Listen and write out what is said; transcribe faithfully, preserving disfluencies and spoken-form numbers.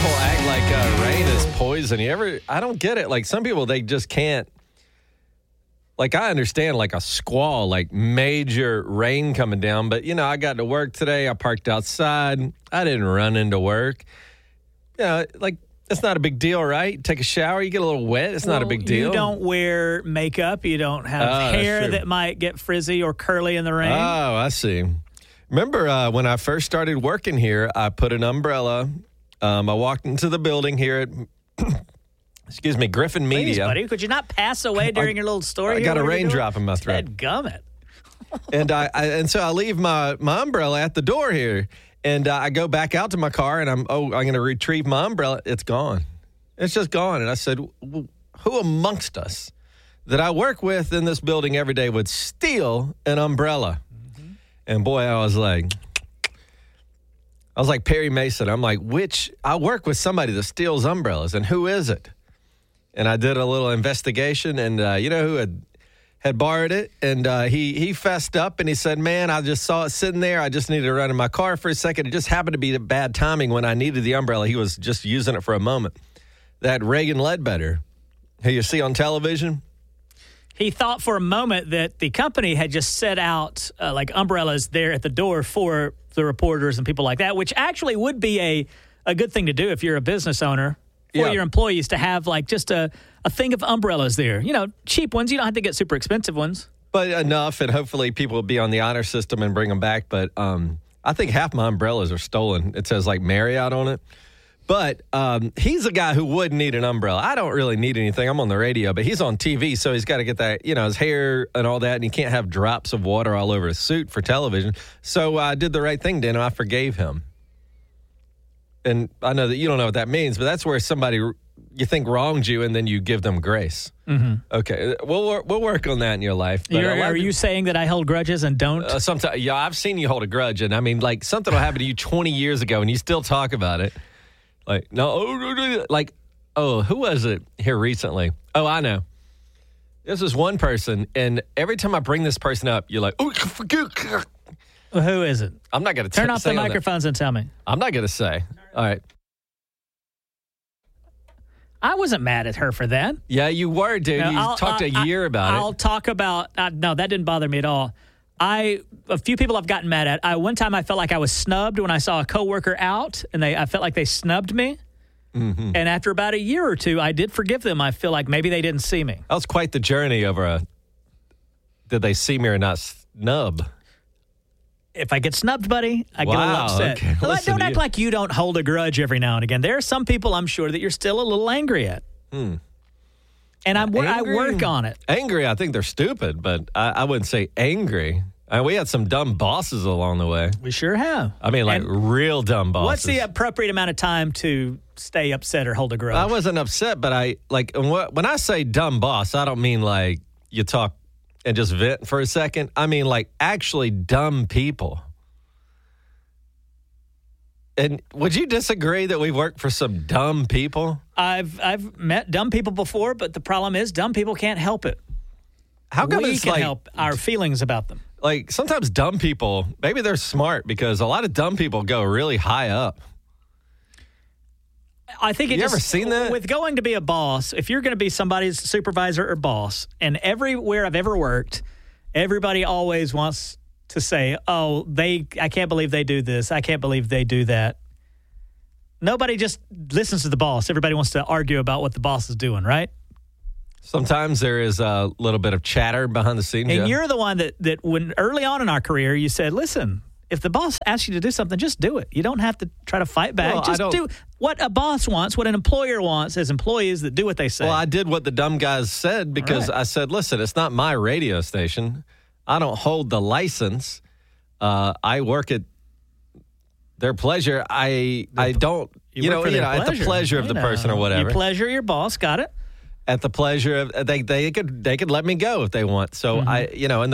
act like uh, rain is poison. You ever? I don't get it. Like some people, they just can't. Like I understand, like a squall, like major rain coming down. But you know, I got to work today. I parked outside. I didn't run into work. You know, like it's not a big deal, right? Take a shower, you get a little wet. It's well, not a big deal. You don't wear makeup. You don't have oh, hair that might get frizzy or curly in the rain. Oh, I see. Remember uh, when I first started working here, I put an umbrella. Um, I walked into the building here at, excuse me, Griffin Media. Please, buddy, could you not pass away during I, your little story? I here? got a raindrop in my throat. Dadgummit. and I, I and so I leave my, my umbrella at the door here, and uh, I go back out to my car, and I'm oh I'm going to retrieve my umbrella. It's gone. It's just gone. And I said, who amongst us that I work with in this building every day would steal an umbrella? Mm-hmm. And boy, I was like. I was like Perry Mason. I'm like, which, I work with somebody that steals umbrellas, and who is it? And I did a little investigation, and uh, you know who had had borrowed it? And uh, he he fessed up, and he said, man, I just saw it sitting there. I just needed to run in my car for a second. It just happened to be the bad timing when I needed the umbrella. He was just using it for a moment. That Reagan Ledbetter, who you see on television. He thought for a moment that the company had just set out uh, like umbrellas there at the door for the reporters and people like that, which actually would be a, a good thing to do if you're a business owner for yeah. your employees to have like just a, a thing of umbrellas there. You know, cheap ones. You don't have to get super expensive ones. But enough, and hopefully people will be on the honor system and bring them back. But um, I think half my umbrellas are stolen. It says like Marriott on it. But um, he's a guy who would need an umbrella. I don't really need anything. I'm on the radio, but he's on T V, so he's got to get that, you know, his hair and all that, and he can't have drops of water all over his suit for television. So I did the right thing, Dano. I forgave him. And I know that you don't know what that means, but that's where somebody you think wronged you, and then you give them grace. Mm-hmm. Okay, we'll we'll work on that in your life. But You're, are you saying that I hold grudges and don't? Uh, sometimes, yeah, I've seen you hold a grudge, and I mean, like something will happen to you twenty years ago, and you still talk about it. Like, no, like, oh, who was it here recently? Oh, I know. This is one person, and every time I bring this person up, you're like, oh, well, who is it? I'm not going to turn off the microphones and tell me. I'm not going to say. All right. I wasn't mad at her for that. Yeah, you were, dude. No, you I'll, talked I'll, a year I, about I'll it. I'll talk about, uh, no, that didn't bother me at all. I a few people I've gotten mad at. I one time I felt like I was snubbed when I saw a coworker out, and they I felt like they snubbed me. Mm-hmm. And after about a year or two, I did forgive them. I feel like maybe they didn't see me. That was quite the journey over a. Did they see me or not? Snub. If I get snubbed, buddy, I wow, get a little upset. Okay. Well, don't act you. like you don't hold a grudge every now and again. There are some people I'm sure that you're still a little angry at. Hmm. And I'm, I work on it. Angry, I think they're stupid, but I, I wouldn't say angry. I mean, we had some dumb bosses along the way. We sure have. I mean, like and real dumb bosses. What's the appropriate amount of time to stay upset or hold a grudge? I wasn't upset, but I, like, when I say dumb boss, I don't mean like you talk and just vent for a second. I mean, like, actually dumb people. And would you disagree that we work for some dumb people? I've I've met dumb people before, but the problem is dumb people can't help it. How come we it's can like, help our feelings about them? Like sometimes dumb people, maybe they're smart because a lot of dumb people go really high up. I think it you just, ever seen that? With going to be a boss, if you're going to be somebody's supervisor or boss, and everywhere I've ever worked, everybody always wants to say, oh, they, I can't believe they do this. I can't believe they do that. Nobody just listens to the boss. Everybody wants to argue about what the boss is doing, right? Sometimes there is a little bit of chatter behind the scenes. And yeah. you're the one that, that when early on in our career, you said, listen, if the boss asks you to do something, just do it. You don't have to try to fight back. Well, just do what a boss wants, what an employer wants as employees that do what they say. Well, I did what the dumb guys said because right. I said, listen, it's not my radio station. I don't hold the license. Uh, I work at their pleasure. I the, I don't, you, you know, you know at the pleasure of the know. person or whatever. You pleasure your boss. Got it. At the pleasure of they they could they could let me go if they want. So mm-hmm. I you know and.